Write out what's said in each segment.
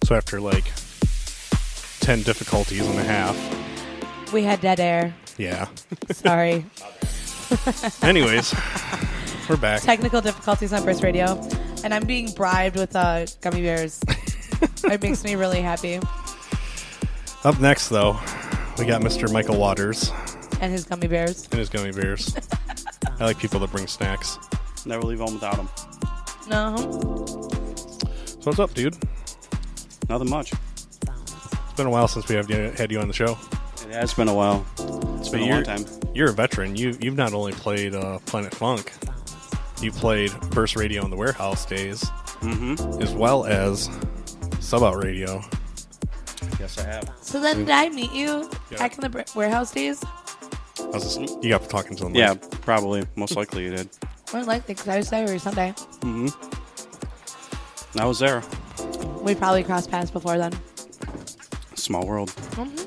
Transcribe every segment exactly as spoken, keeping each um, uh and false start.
So after like ten difficulties and a half. We had dead air. Yeah. Sorry. Anyways, we're back. Technical difficulties on Burst Radio. And I'm being bribed with uh, gummy bears. It makes me really happy. Up next, though, we got Mister Michael Waters. And his gummy bears. And his gummy bears. I like people that bring snacks. Never leave home without them. No. So what's up, dude? Nothing much. It's been a while since we have you, had you on the show. It has been a while. It's been a long time. You're a veteran. You, you've not only played uh, Planet Funk, you played Burst Radio in the Warehouse days, mm-hmm. as well as Sub Out Radio. Yes, I have. So then did I meet you Yeah. back in the br- warehouse days? I was just, you got talking to them. Yeah, probably. Most likely you did. More likely, because I was there every Sunday. Mm-hmm. I was there. We probably crossed paths before then. Small world. Mm-hmm.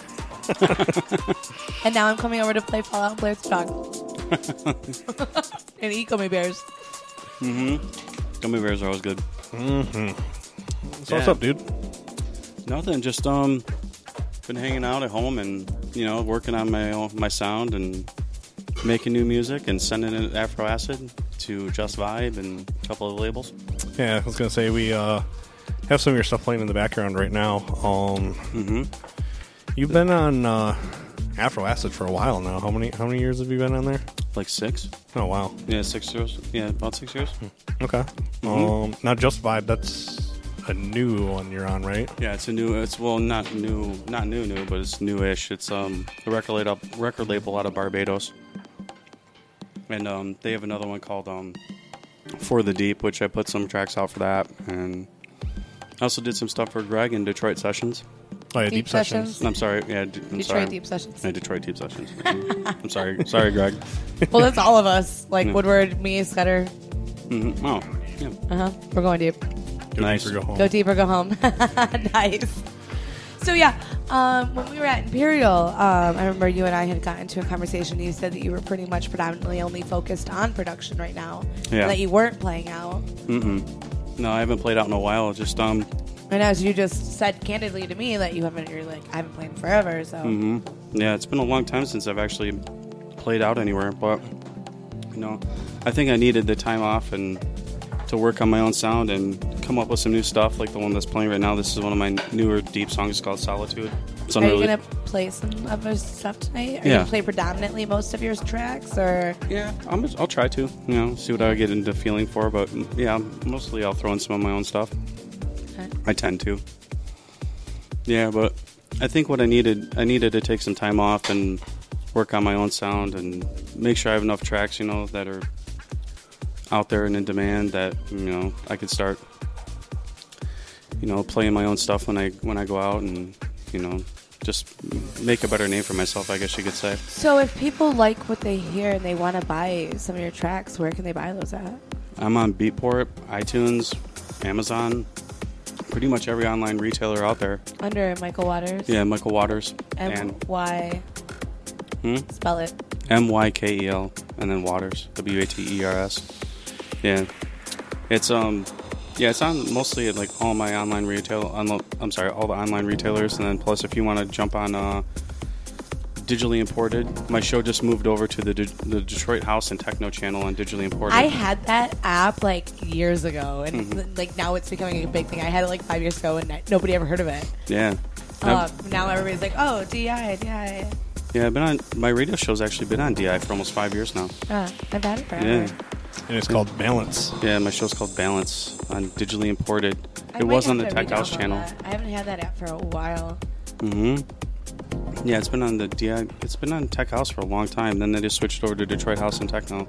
And now I'm coming over to play Fallout and Blair's Dog. And eat gummy bears. Mm-hmm. Gummy bears are always good. Mm-hmm. So Yeah. what's up, dude? Nothing. Just um, been hanging out at home and you know working on my own, my sound and making new music and sending it Afro Acid to Just Vibe and a couple of labels. Yeah, I was gonna say we uh, have some of your stuff playing in the background right now. Um, Mm-hmm. You've been on uh, Afro Acid for a while now. How many how many years have you been on there? Like six. Oh wow. Yeah, six years. Yeah, about six years. Okay. Mm-hmm. Um, now Just Vibe, that's a new one you're on, right? Yeah, it's a new. It's well, not new, not new, new, but it's newish. It's um a record label, record label out of Barbados, and um they have another one called um For the Deep, which I put some tracks out for that, and I also did some stuff for Greg in Detroit Sessions. Oh yeah, Deep Deep, Sessions. Sessions. I'm sorry, yeah, D- I'm Detroit sorry. Deep Sessions. Yeah, Detroit Deep Sessions. I'm sorry, sorry, Greg. Well, that's all of us. Like Yeah. Woodward, me, Scudder. Mm-hmm. Oh, yeah. Uh-huh. We're going deep. Go Nice. deep or go home. Go deep or go home. Nice. So yeah, um, when we were at Imperial, um, I remember you and I had gotten into a conversation. You said that you were pretty much predominantly only focused on production right now, Yeah. and that you weren't playing out. Mm-mm. No, I haven't played out in a while. Just um, And as you just said candidly to me that you haven't, you're like, I haven't played in forever. So hmm yeah, it's been a long time since I've actually played out anywhere. But you know, I think I needed the time off and to work on my own sound and come up with some new stuff, like the one that's playing right now. This is one of my newer deep songs. It's called Solitude. It's are you unrele- gonna play some of your stuff tonight? Are you Yeah. gonna play predominantly most of your tracks, or Yeah, I'm, I'll try to. You know, see what I get into feeling for. But yeah, mostly I'll throw in some of my own stuff. okay. I tend to. Yeah, but I think what I needed, I needed to take some time off and work on my own sound and make sure I have enough tracks, you know, that are out there and in demand that, you know, I could start, you know, playing my own stuff when I when I go out and, you know, just make a better name for myself, I guess you could say. So if people like what they hear and they want to buy some of your tracks, where can they buy those at? I'm on Beatport, iTunes, Amazon, pretty much every online retailer out there. Under Michael Waters. Yeah, Michael Waters. M and Y. hmm? Spell it. M Y K E L and then Waters, W A T E R S. Yeah, it's um, yeah, it's on mostly at like all my online retail. Unlo- I'm sorry, all the online retailers, and then plus if you want to jump on uh, digitally imported, my show just moved over to the De- the Detroit House and Techno channel on digitally imported. I had that app like years ago, and Mm-hmm. like now it's becoming a big thing. I had it like five years ago, and nobody ever heard of it. yeah, Uh, I've, now everybody's like, "Oh, D I, D I." yeah, I've been on my radio show's actually been on D I for almost five years now. Uh, I've had it forever. Yeah. And it's called Balance. Yeah, my show's called Balance on digitally imported. I It might was on have the to Tech House re-download channel. that. I haven't had that app for a while. Mm-hmm. Yeah, it's been on the D I. It's been on Tech House for a long time. Then they just switched over to Detroit House and Techno.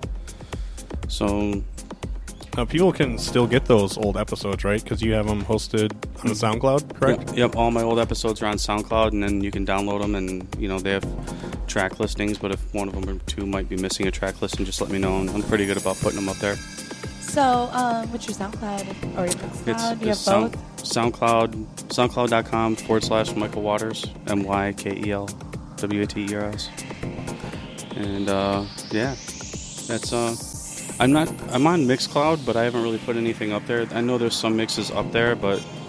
So Now, people can still get those old episodes, right? Because you have them hosted on the SoundCloud, correct? Yep, yep, all my old episodes are on SoundCloud, and then you can download them. And you know they have track listings. But if one of them or two might be missing a track listing, just let me know. And I'm pretty good about putting them up there. So, um, what's your SoundCloud or your Mixcloud? It's, Do you have it's sound, both? SoundCloud, SoundCloud.com forward slash Michael Waters, M Y K E L W A T E R S. And uh, yeah, that's uh, I'm not I'm on Mixcloud, but I haven't really put anything up there. I know there's some mixes up there, but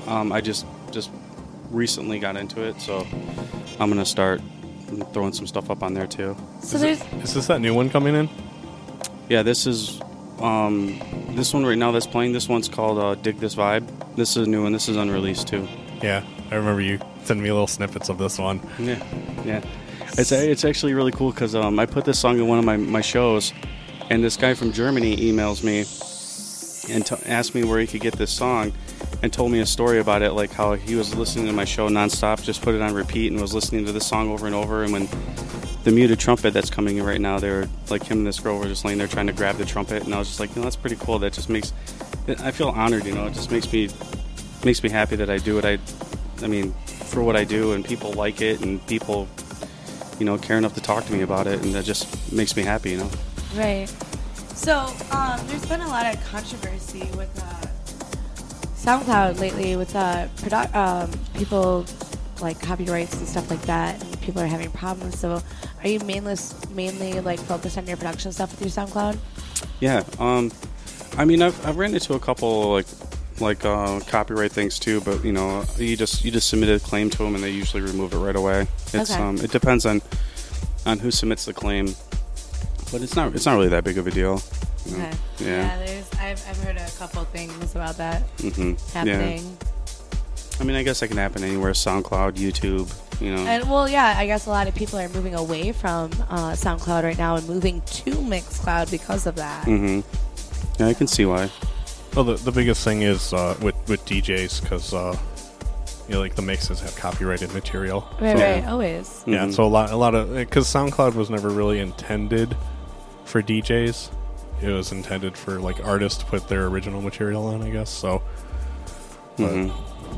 Um, I just just recently got into it, so I'm gonna start throwing some stuff up on there too. So is, there's it, is this that new one coming in? Yeah, this is um, this one right now that's playing. This one's called uh, Dig This Vibe. This is a new one. This is unreleased too. Yeah, I remember you sending me little snippets of this one. Yeah, yeah. It's it's actually really cool because um, I put this song in one of my, my shows, and this guy from Germany emails me and t- asked me where he could get this song, and told me a story about it, like how he was listening to my show nonstop, just put it on repeat, and was listening to this song over and over. And when the muted trumpet that's coming in right now, they're like him and this girl were just laying there trying to grab the trumpet, and I was just like, you know, that's pretty cool. That just makes I feel honored, you know. It just makes me makes me happy that I do it. I, I mean, for what I do, and people like it, and people, you know, care enough to talk to me about it, and that just makes me happy, you know. right. So um, there's been a lot of controversy with uh, SoundCloud lately, with uh, produ- um, people like copyrights and stuff like that, and people are having problems. So, are you mainly mainly like focused on your production stuff with your SoundCloud? Yeah. Um, I mean, I've I've ran into a couple like like uh, copyright things too, but you know, you just you just submit a claim to them, and they usually remove it right away. It's Okay. um, it depends on on who submits the claim, but it's not it's not really that big of a deal. You know? Okay. Yeah. Yeah, there's I've I've heard a couple things about that hmm happening. Yeah. I mean, I guess that can happen anywhere. SoundCloud, YouTube, you know. And well, yeah, I guess a lot of people are moving away from uh, SoundCloud right now and moving to Mixcloud because of that. hmm Yeah, I can see why. Well, the, the biggest thing is uh, with with D Js because uh, you know, like the mixes have copyrighted material. Right, So- right, always. Yeah, Mhm. so a lot a lot of because SoundCloud was never really intended for D Js. It was intended for like artists to put their original material on, I guess. So, but Mhm.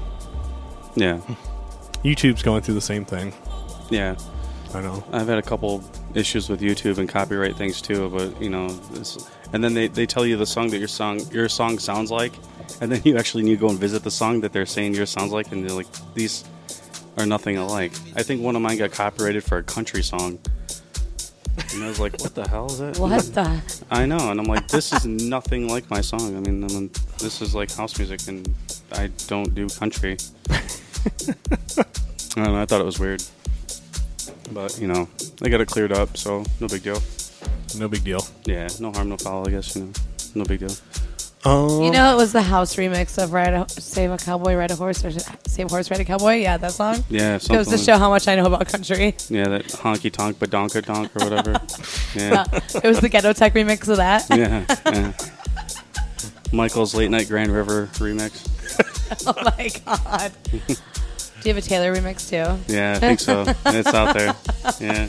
Yeah, YouTube's going through the same thing. yeah. I know. I've had a couple issues with YouTube and copyright things too, but you know, this, and then they, they tell you the song that your song your song sounds like, and then you actually need to go and visit the song that they're saying yours sounds like, and they're like, these are nothing alike. I think one of mine got copyrighted for a country song, and I was like, what the hell is it? What the? I know, and I'm like, this is nothing like my song. I mean, I mean, this is like house music, and I don't do country. I don't know, I thought it was weird. But, you know, I got it cleared up, so no big deal. No big deal. Yeah, no harm, no foul, I guess, you know. No big deal. Um, You know, it was the house remix of Ride a, Save a Cowboy, Ride a Horse, or Save a Horse, Ride a Cowboy. Yeah, that song. Yeah, something Goes to like- show how much I know about country. Yeah, that honky tonk badonka tonk or whatever. Yeah. It was the Ghetto Tech remix of that. Yeah, yeah. Michael's Late Night Grand River remix. Oh my god. Do you have a Taylor remix too? Yeah, I think so. It's out there. Yeah.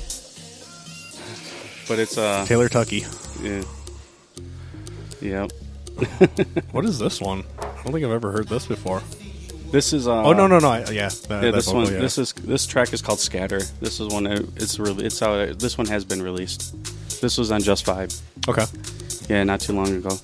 But it's, uh, Taylor Tucky. yeah. Yep. What is this one? I don't think I've ever heard this before. This is, uh, oh no no no! I, yeah, that, Yeah, that this vocal, one. yeah. This is this track is called Scatter. This is one. that- It's really. It's out. This one has been released. This was on Just Vibe. okay. Yeah, not too long ago.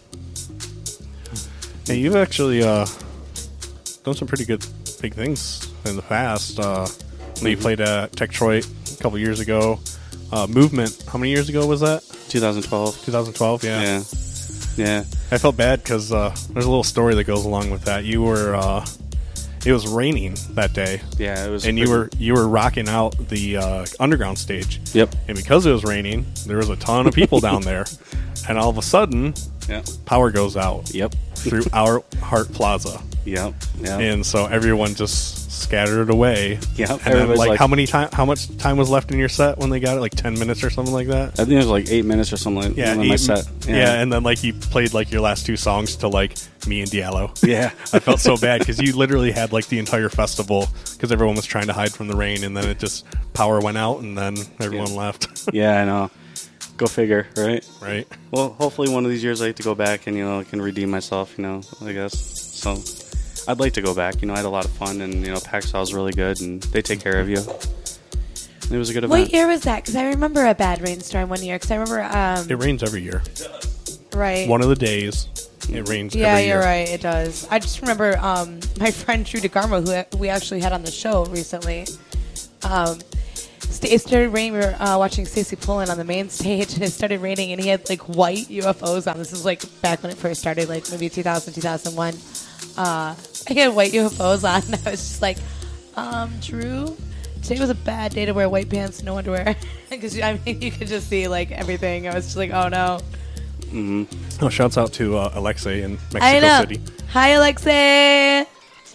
Hey, you've actually uh, done some pretty good big things in the past. Uh, when you played at Techtroid a couple years ago. Uh, Movement. How many years ago was that? twenty twelve. twenty twelve. Yeah. Yeah. Yeah. I felt bad because uh, there's a little story that goes along with that. You were. Uh, it was raining that day. Yeah. It was. And you pretty- were you were rocking out the uh, underground stage. Yep. And because it was raining, there was a ton of people down there. And all of a sudden, Yep. power goes out Yep. through our Heart Plaza. Yep. Yep. And so everyone just scattered away. Yep. And then, Everybody's like, like- how many time? How much time was left in your set when they got it? Like ten minutes or something like that. I think it was like eight minutes or something. Like Yeah, on my eight- set. Yeah. and then like you played like your last two songs to like me and Diallo. Yeah. I felt so bad because you literally had like the entire festival because everyone was trying to hide from the rain, and then it just power went out, and then everyone Yeah. left. Yeah, I know. Go figure, right? Right? Well, hopefully one of these years I get to go back and, you know, I can redeem myself, you know, I guess. So I'd like to go back. You know, I had a lot of fun, and, you know, Paxal was really good, and they take care of you. It was a good event. What year was that? Because I remember a bad rainstorm one year. Because I remember, um, It rains every year. right? One of the days, it rains. Yeah, every you're year. right. It does. I just remember um, my friend Drew DeGarmo, who we actually had on the show recently. Um, st- it started raining. We were uh, watching Stacey Pullen on the main stage, and it started raining, and he had like white U F Os on. This is like back when it first started, like maybe two thousand, two thousand one. uh, I had white U F Os on. And I was just like, um, Drew, today was a bad day to wear white pants, no underwear. Because I mean, you could just see like everything. I was just like, oh no. Mm-hmm. Oh, shouts out to uh, Alexei in Mexico I know. City. Hi, Alexei.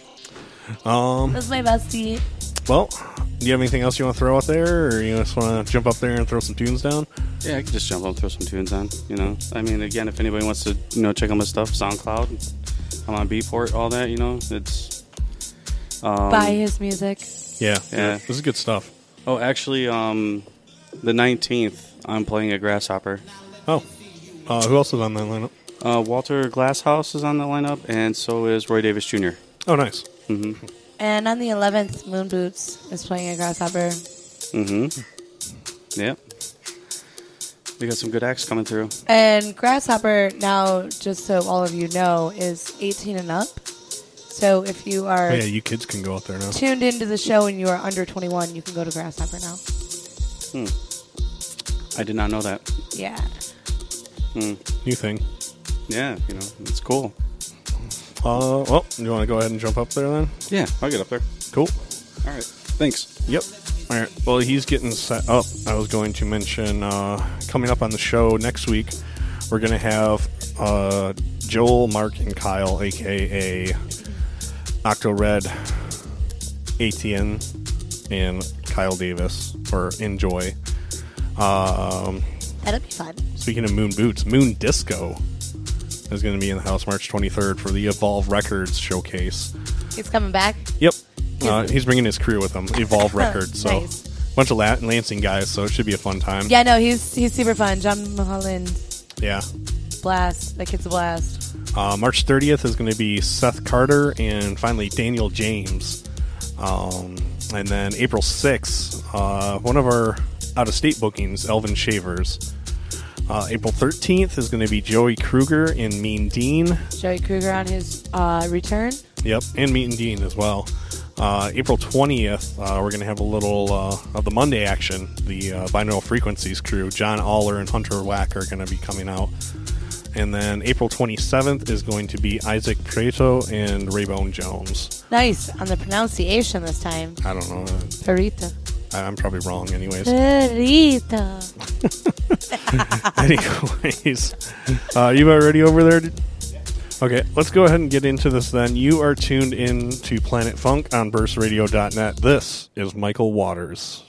Um, That's my bestie. well, do you have anything else you want to throw out there, or you just want to jump up there and throw some tunes down? Yeah, I can just jump up and throw some tunes on. You know, I mean, again, if anybody wants to, you know, check out my stuff, SoundCloud, I'm on Beatport, all that. You know, it's um, Buy his music. Yeah, Yeah. This is good stuff. Oh, actually, um, the nineteenth, I'm playing at Grasshopper. Oh, uh, who else is on that lineup? Uh, Walter Glasshouse is on the lineup, and so is Roy Davis Junior Oh, nice. Mm-hmm. And on the eleventh, Moon Boots is playing at Grasshopper. Mm-hmm. Yep. We got some good acts coming through. And Grasshopper now, just so all of you know, is eighteen and up. So if you are Oh, yeah, you kids can go out there now. tuned into the show and you are under twenty-one, you can go to Grasshopper now. Hmm. I did not know that. Yeah. Hmm. New thing. Yeah, you know, it's cool. Uh, well, you want to go ahead and jump up there then? Yeah, I'll get up there. Cool. All right. Thanks. Yep. All right. Well, he's getting set up. I was going to mention uh, coming up on the show next week, we're going to have uh, Joel, Mark, and Kyle, a k a. Octo Red, A T N, and Kyle Davis, or Enjoy. Um, That'll be fun. speaking of Moon Boots, Moon Disco is going to be in the house March twenty-third for the Evolve Records showcase. He's coming back. Yep. Uh, he's bringing his crew with him, Evolve Records. So Nice. bunch of La- Lansing guys, so it should be a fun time. Yeah, no, he's he's super fun. John Mulholland, Yeah. blast. That kid's a blast. Uh, March thirtieth is going to be Seth Carter and finally Daniel James. Um, and then April sixth, uh, one of our out-of-state bookings, Elvin Shavers. Uh, April thirteenth is going to be Joey Kruger and Mean Dean. Joey Kruger on his uh, return. Yep, and Mean Dean as well. Uh, April twentieth, uh, we're going to have a little uh, of the Monday action. The uh, Binaural Frequencies crew, John Aller and Hunter Wack, are going to be coming out. And then April twenty-seventh is going to be Isaac Prieto and Raybone Jones. Nice on the pronunciation this time. I don't know. Perita. I- I'm probably wrong anyways. Perita. Anyways, uh, you about ready over there? Okay, let's go ahead and get into this then. You are tuned in to Planet Funk on burst radio dot net. This is Michael Waters.